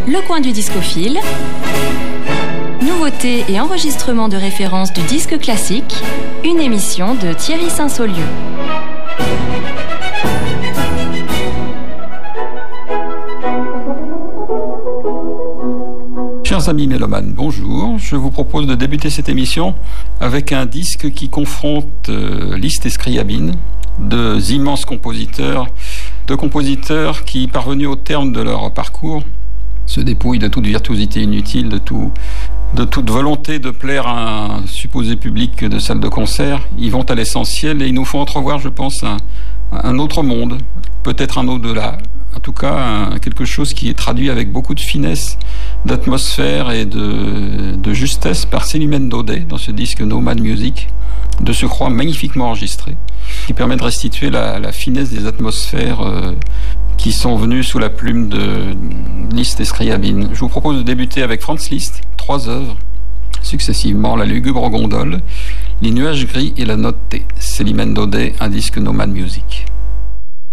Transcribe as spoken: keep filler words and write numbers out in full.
Le coin du discophile. Nouveautés et enregistrements de référence du disque classique. Une émission de Thierry Saint-Saulieu. Chers amis mélomanes, bonjour. Je vous propose de débuter cette émission avec un disque qui confronte euh, Liszt et Scriabine, deux immenses compositeurs, deux compositeurs qui, parvenus au terme de leur parcours, se dépouillent de toute virtuosité inutile, de, tout, de toute volonté de plaire à un supposé public de salle de concert. Ils vont à l'essentiel et ils nous font entrevoir, je pense, un, un autre monde, peut-être un au-delà. En tout cas, un, quelque chose qui est traduit avec beaucoup de finesse, d'atmosphère et de, de justesse par Célimène Daudet dans ce disque No Man Music, de surcroît magnifiquement enregistré, qui permet de restituer la, la finesse des atmosphères euh, qui sont venues sous la plume de Liszt et Scriabine. Je vous propose de débuter avec Franz Liszt, trois œuvres, successivement La lugubre gondole, Les nuages gris et La note T. Célimène Daudet, un disque No Man Music.